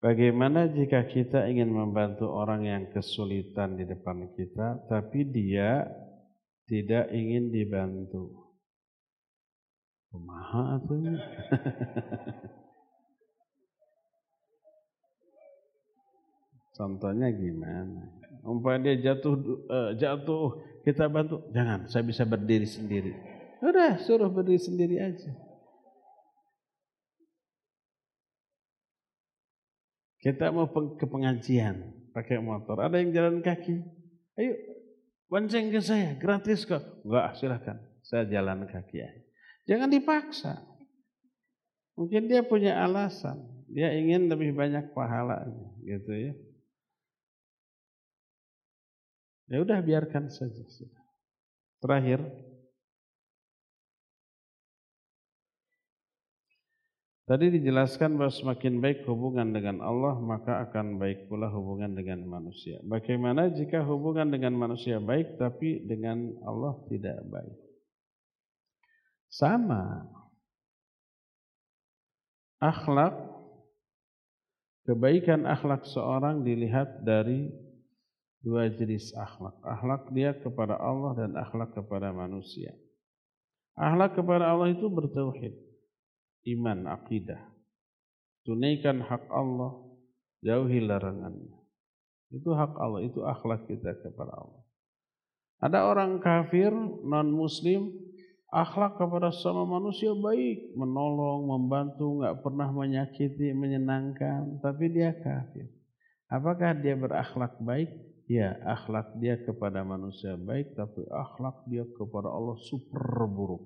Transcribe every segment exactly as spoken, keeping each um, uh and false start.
Bagaimana jika kita ingin membantu orang yang kesulitan di depan kita, tapi dia tidak ingin dibantu? Kumaha atuh? Contohnya gimana? Umpama dia jatuh uh, jatuh, kita bantu. Jangan, saya bisa berdiri sendiri. Udah, suruh berdiri sendiri aja. Kita mau ke pengajian pakai motor, ada yang jalan kaki. Ayo, bonceng ke saya, gratis kok. Enggak, silakan. Saya jalan kaki aja. Jangan dipaksa. Mungkin dia punya alasan, dia ingin lebih banyak pahalanya, gitu ya. Ya udah, biarkan saja. Terakhir, tadi dijelaskan bahwa semakin baik hubungan dengan Allah, maka akan baik pula hubungan dengan manusia. Bagaimana jika hubungan dengan manusia baik, tapi dengan Allah tidak baik? Sama. Akhlak, kebaikan akhlak seorang dilihat dari dua jenis akhlak. Akhlak dia kepada Allah dan akhlak kepada manusia. Akhlak kepada Allah itu bertauhid, iman, akidah. Tunaikan hak Allah, jauhi larangannya. Itu hak Allah, itu akhlak kita kepada Allah. Ada orang kafir, non-muslim, akhlak kepada sama manusia baik, menolong, membantu, enggak pernah menyakiti, menyenangkan, tapi dia kafir. Apakah dia berakhlak baik? Ya, akhlak dia kepada manusia baik, tapi akhlak dia kepada Allah super buruk.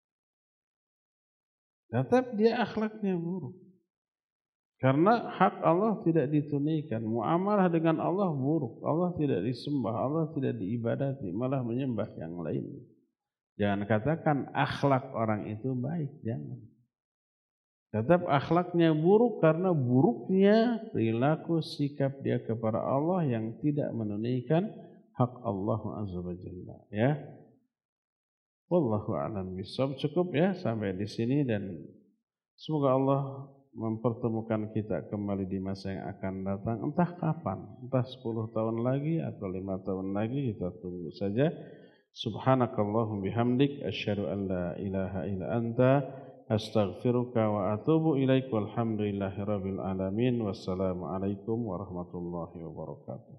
Tetap dia akhlaknya buruk. Karena hak Allah tidak ditunaikan. Muamalah dengan Allah buruk. Allah tidak disembah, Allah tidak diibadati, malah menyembah yang lain. Jangan katakan akhlak orang itu baik, jangan. Tetap akhlaknya buruk karena buruknya perilaku sikap dia kepada Allah yang tidak menunaikan hak Allah Azza wa Jalla, ya. Wallahu a'lam bishawab. Cukup ya sampai di sini, dan semoga Allah mempertemukan kita kembali di masa yang akan datang, entah kapan, entah sepuluh tahun lagi atau lima tahun lagi, kita tunggu saja. Subhanakallahum bihamdik asyhadu an la ilaha illa anta astaghfiruka wa atubu ilaik. Walhamdulillahi rabbil alamin. Wassalamualaikum warahmatullahi wabarakatuh.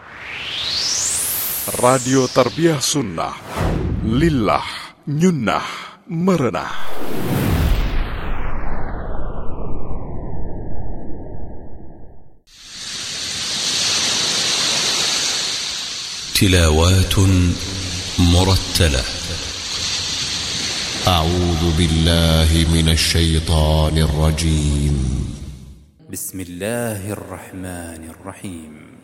Radio Tarbiyah Sunnah, lillah, nyunnah, merenah. تلاوات مرتلة. أعوذ بالله من الشيطان الرجيم. بسم الله الرحمن الرحيم.